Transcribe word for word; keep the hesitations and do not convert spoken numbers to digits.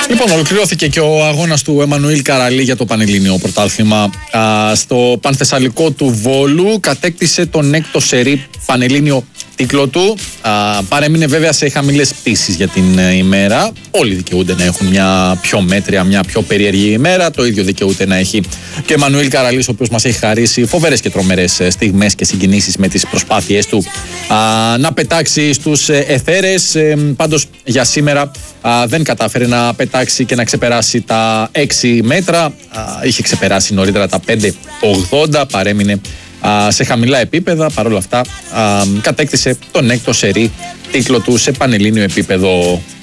Λοιπόν, ολοκληρώθηκε και ο αγώνας του Εμμανουήλ Καραλή για το Πανελλήνιο Πρωτάθλημα. Α, στο Πανθεσσαλικό του Βόλου κατέκτησε τον έκτο σερί Πανελλήνιο τίτλο του. Α, παρέμεινε βέβαια σε χαμηλές πτήσεις για την ε, ημέρα. Όλοι δικαιούνται να έχουν μια πιο μέτρια, μια πιο περίεργη ημέρα. Το ίδιο δικαιούται να έχει και ο Εμμανουήλ Καραλής, ο οποίος μας έχει χαρίσει φοβερές και τρομερές στιγμές και συγκινήσεις με τις προσπάθειές του α, να πετάξει στους εθέρες. Ε, πάντως για σήμερα α, δεν κατάφερε να πετάξει και να ξεπεράσει τα έξι μέτρα. Α, είχε ξεπεράσει νωρίτερα τα πέντε ογδόντα, παρέμεινε α, σε χαμηλά επίπεδα. Παρ' όλα αυτά α, κατέκτησε τον έκτο σερί τίτλο του σε πανελλήνιο επίπεδο.